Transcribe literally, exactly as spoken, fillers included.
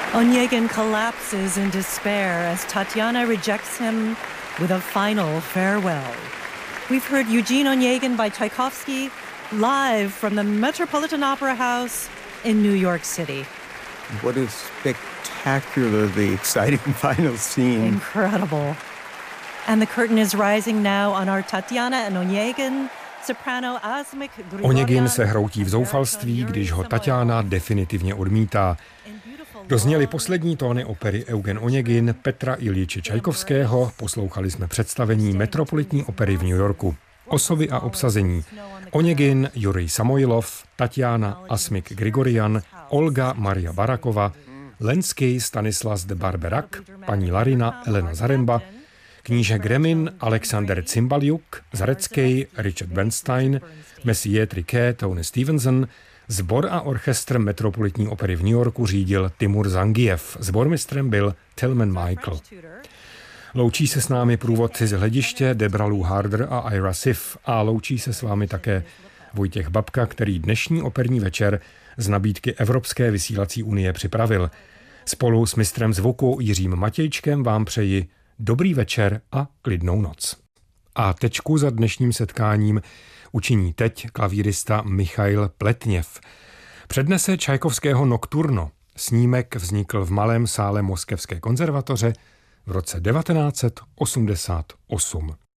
Onegin collapses in despair as Tatiana rejects him with a final farewell. We've heard Eugene Onegin by Tchaikovsky live from the Metropolitan Opera House in New York City. What a spectacularly exciting final scene. Incredible. And the curtain is rising now on our Tatiana and Onegin. Onegin se hroutí v zoufalství, když ho Tatiana definitivně odmítá. Dozněly poslední tóny opery Eugen Onegin Petra Iljiče Čajkovského, poslouchali jsme představení Metropolitní opery v New Yorku. Osoby a obsazení: Onegin Jurij Samojlov, Tatiana Asmik Grigorian, Olga Maria Barakova, Lenský Stanislas de Barberak, paní Larina Elena Zaremba, kníže Gremin Alexander Cymbaljuk, Zarecký Richard Bernstein, Messier Triquet Tony Stevenson. Sbor a orchestr Metropolitní opery v New Yorku řídil Timur Zangiev, sbormistrem byl Tilman Michael. Loučí se s námi průvodci z hlediště Debra Lou Harder a Ira Sif a loučí se s vámi také Vojtěch Babka, který dnešní operní večer z nabídky Evropské vysílací unie připravil. Spolu s mistrem zvuku Jiřím Matějčkem vám přeji dobrý večer a klidnou noc. A tečku za dnešním setkáním učiní teď klavírista Michail Pletněv. Přednese Čajkovského Nocturno. Snímek vznikl v malém sále Moskevské konzervatoře v roce devatenáct set osmdesát osm.